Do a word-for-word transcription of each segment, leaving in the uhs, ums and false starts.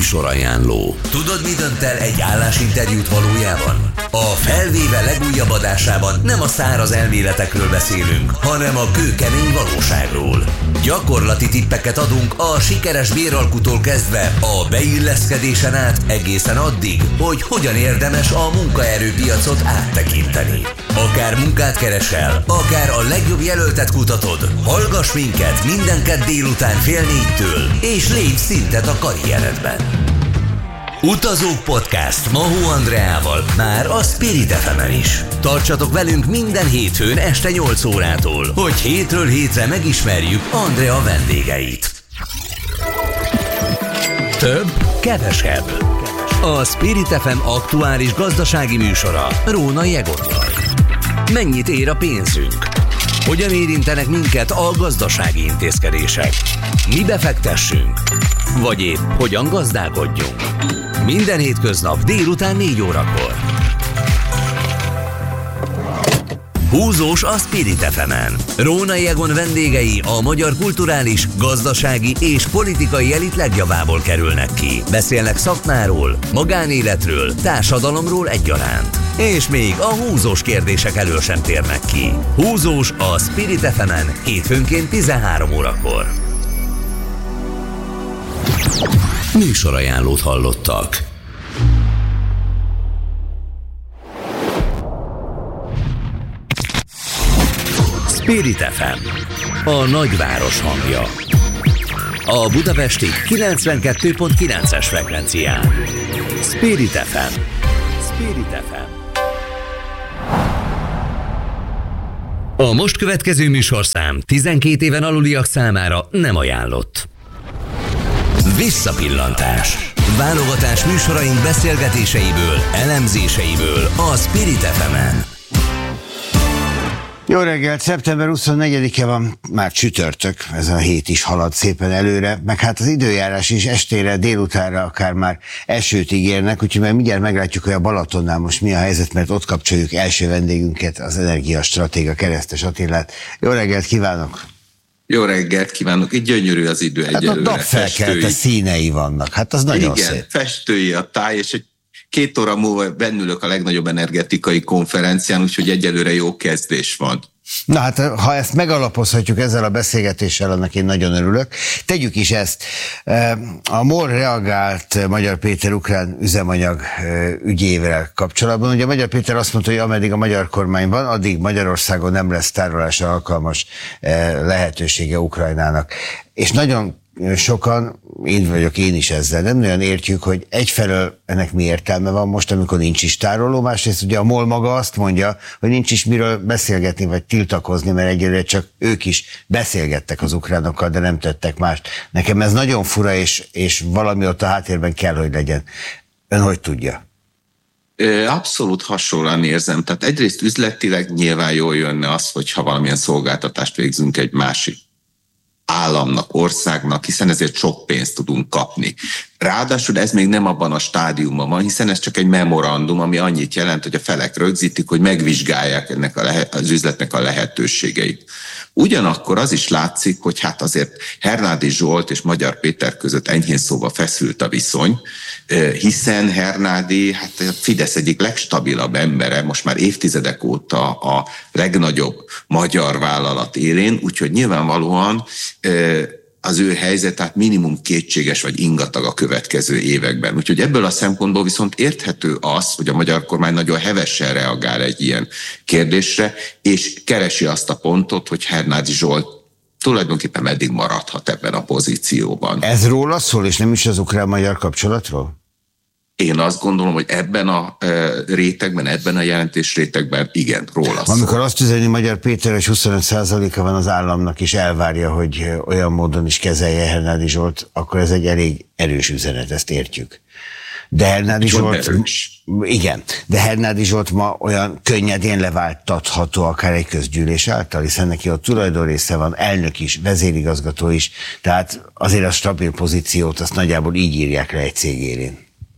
Műsorajánló. Tudod, mi dönt el egy állásinterjút valójában? A Felvéve legújabb adásában nem a száraz elméletekről beszélünk, hanem a kőkemény valóságról. Gyakorlati tippeket adunk a sikeres béralkutól kezdve a beilleszkedésen át egészen addig, hogy hogyan érdemes a munkaerőpiacot áttekinteni. Akár munkát keresel, akár a legjobb jelöltet kutatod, hallgass minket minden kedd délután fél négytől, és lépj szintet a karrieredben. Utazók Podcast Mahó Andreával már a Spirit ef emen is. Tartsatok velünk minden hétfőn este nyolc órától, hogy hétről hétre megismerjük Andrea vendégeit. Több, kevesebb. A Spirit ef em aktuális gazdasági műsora Rónai Egonnal. Mennyit ér a pénzünk? Hogyan érintenek minket a gazdasági intézkedések? Mi befektessünk? Vagy épp hogyan gazdálkodjunk? Minden hétköznap délután négy órakor. Húzós a Spirit ef emen. Rónai Egon vendégei a magyar kulturális, gazdasági és politikai elit legjavából kerülnek ki. Beszélnek szakmáról, magánéletről, társadalomról egyaránt. És még a húzós kérdések elől sem térnek ki. Húzós a Spirit ef emen hétfőnként tizenhárom órakor. Műsorajánlót hallottak. Spirit ef em, a nagyváros hangja. A budapesti kilencvenkettő pont kilences frekvencián. Spirit ef em. Spirit ef em. A most következő műsorszám tizenkét éven aluliak számára nem ajánlott. Visszapillantás. Válogatás műsoraink beszélgetéseiből, elemzéseiből a Spirit ef emen. Jó reggelt, szeptember huszonnegyedike van, már csütörtök, ez a hét is halad szépen előre, meg hát az időjárás is estére, délutánra akár már esőt ígérnek, úgyhogy már mindjárt meglátjuk, hogy a Balatonnál most mi a helyzet, mert ott kapcsoljuk első vendégünket, az energiastratéga Keresztes Attilát. Jó reggelt kívánok! Jó reggelt kívánok! Itt gyönyörű az idő egyelőre. Hát a napfelkelte színei vannak, hát az nagyon Igen, szép. festői a táj, és egy két óra múlva bennülök a legnagyobb energetikai konferencián, úgyhogy egyelőre jó kezdés van. Na hát, ha ezt megalapozhatjuk ezzel a beszélgetéssel, annak én nagyon örülök. Tegyük is ezt. A MOL reagált Magyar Péter ukrán üzemanyag ügyével kapcsolatban. Ugye Magyar Péter azt mondta, hogy ameddig a magyar kormány van, addig Magyarországon nem lesz tárolásra alkalmas lehetősége Ukrajnának. És nagyon sokan, én vagyok én is ezzel, nem nagyon értjük, hogy egyfelől ennek mi értelme van most, amikor nincs is tároló, másrészt ugye a MOL maga azt mondja, hogy nincs is miről beszélgetni, vagy tiltakozni, mert egyelőre csak ők is beszélgettek az ukránokkal, de nem tettek mást. Nekem ez nagyon fura, és, és valami ott a háttérben kell, hogy legyen. Ön hogy tudja? Abszolút hasonlóan érzem. Tehát egyrészt üzletileg nyilván jól jönne az, hogyha valamilyen szolgáltatást végzünk egy másik államnak, országnak, hiszen ezért sok pénzt tudunk kapni. Ráadásul ez még nem abban a stádiumban van, hiszen ez csak egy memorandum, ami annyit jelent, hogy a felek rögzítik, hogy megvizsgálják ennek a lehet, az üzletnek a lehetőségeit. Ugyanakkor az is látszik, hogy hát azért Hernádi Zsolt és Magyar Péter között enyhén szóval feszült a viszony, hiszen Hernádi hát a Fidesz egyik legstabilabb embere, most már évtizedek óta a legnagyobb magyar vállalat élén, úgyhogy nyilvánvalóan az ő helyzet, tehát minimum kétséges vagy ingatag a következő években. Úgyhogy ebből a szempontból viszont érthető az, hogy a magyar kormány nagyon hevesen reagál egy ilyen kérdésre, és keresi azt a pontot, hogy Hernádi Zsolt tulajdonképpen meddig maradhat ebben a pozícióban. Ez róla szól, és nem is az ukrán-magyar kapcsolatról? Én azt gondolom, hogy ebben a e, rétegben, ebben a jelentés rétegben igen, róla szól. Amikor azt üzeni Magyar Péter, hogy huszonöt százaléka van az államnak, és elvárja, hogy olyan módon is kezelje Hernádi Zsolt, akkor ez egy elég erős üzenet, ezt értjük. De Hernádi Zsolt, igen, de Hernádi Zsolt ma olyan könnyedén leváltatható akár egy közgyűlés által, hiszen neki ott tulajdonrésze van, elnök is, vezérigazgató is, tehát azért a stabil pozíciót azt nagyjából így írják le egy cég élén.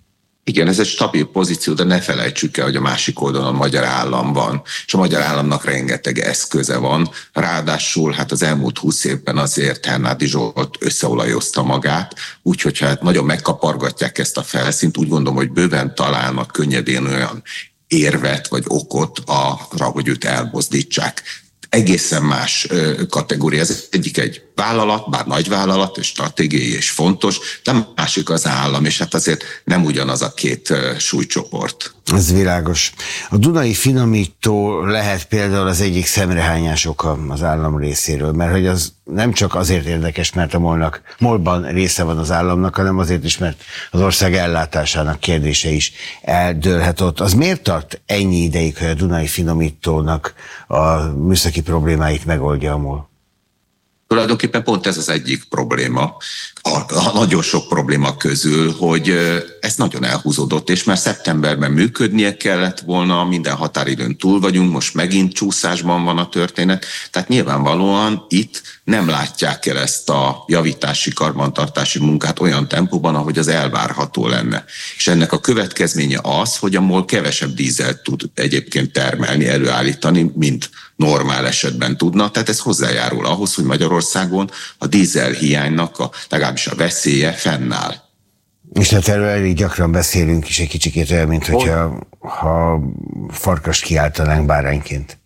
Igen, ez egy stabil pozíció, de ne felejtsük el, hogy a másik oldalon a magyar állam van, és a magyar államnak rengeteg eszköze van. Ráadásul hát az elmúlt húsz évben azért Hernádi Zsolt összeolajozta magát, úgyhogy hát nagyon megkapargatják ezt a felszínt, úgy gondolom, hogy bőven találnak könnyedén olyan érvet vagy okot arra, hogy őt elmozdítsák. Egészen más kategória. Ez egyik egy vállalat, bár nagy vállalat, és stratégiai és fontos, de másik az állam, és hát azért nem ugyanaz a két súlycsoport. Ez világos. A Dunai finomító lehet például az egyik szemrehányás oka az állam részéről, mert hogy az nem csak azért érdekes, mert a molnak, molban része van az államnak, hanem azért is, mert az ország ellátásának kérdése is eldőlhet ott. Az miért tart ennyi ideig, hogy a Dunai finomítónak a műszaki problémáit megoldja a MOL? Tulajdonképpen pont ez az egyik probléma, a, a nagyon sok probléma közül, hogy ez nagyon elhúzódott, és már szeptemberben működnie kellett volna, minden határidőn túl vagyunk, most megint csúszásban van a történet, tehát nyilvánvalóan itt nem látják el ezt a javítási, karbantartási munkát olyan tempóban, ahogy az elvárható lenne. És ennek a következménye az, hogy a MOL kevesebb dízelt tud egyébként termelni, előállítani, mint normál esetben tudna. Tehát ez hozzájárul ahhoz, hogy Magyarországon a dízel hiánynak a, legalábbis a veszélye fennáll. És hát erről elég gyakran beszélünk is egy kicsikét olyan, mint hogyha ha farkast kiáltanánk bárányként.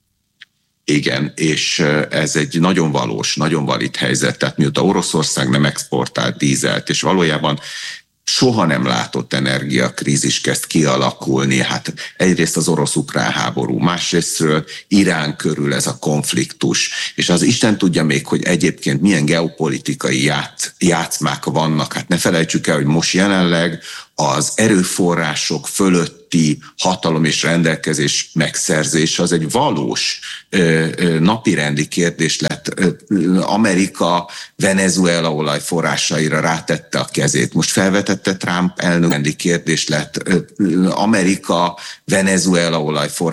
Igen, és ez egy nagyon valós, nagyon valid helyzet. Tehát mióta Oroszország nem exportált dízelt, és valójában soha nem látott energiakrízis kezd kialakulni. Hát egyrészt az orosz-ukrán háború, másrésztről Irán körül ez a konfliktus. És az Isten tudja még, hogy egyébként milyen geopolitikai játsz, játszmák vannak. Hát ne felejtsük el, hogy most jelenleg az erőforrások fölötti hatalom és rendelkezés megszerzése az egy valós ö, ö, napirendi kérdés lett. Ö, Amerika Venezuela olajforrásaira rátette a kezét. Most felvetette Trump elnöki kérdés lett. Ö, Amerika Venezuela olajforrásaira